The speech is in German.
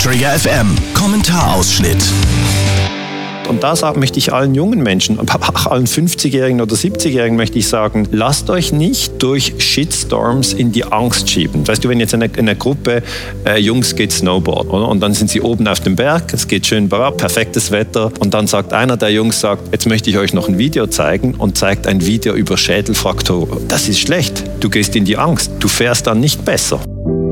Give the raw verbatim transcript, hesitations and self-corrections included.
Trigger F M Kommentarausschnitt. Und da sag, möchte ich allen jungen Menschen, auch allen fünfzigjährigen oder siebzigjährigen möchte ich sagen, lasst euch nicht durch Shitstorms in die Angst schieben. Weißt du, wenn jetzt in einer, in einer Gruppe äh, Jungs geht Snowboard, oder? Und dann sind sie oben auf dem Berg, es geht schön bergab, perfektes Wetter und dann sagt einer der Jungs, sagt, jetzt möchte ich euch noch ein Video zeigen und zeigt ein Video über Schädelfraktur. Das ist schlecht, du gehst in die Angst, du fährst dann nicht besser.